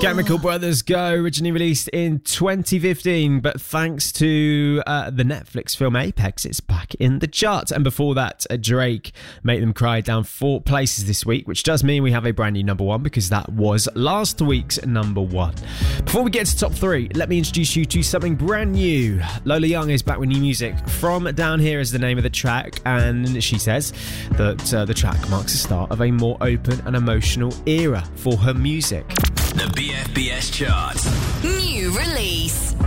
Chemical Brothers Go, originally released in 2015, but thanks to the Netflix film Apex, it's back in the charts. And before that, Drake, Make Them Cry, down 4 places this week, which does mean we have a brand new number 1 because that was last week's number 1. Before we get to top 3, let me introduce you to something brand new. Lola Young is back with new music. From Down Here is the name of the track, and she says that the track marks the start of a more open and emotional era for her music. The BFBS chart. New release.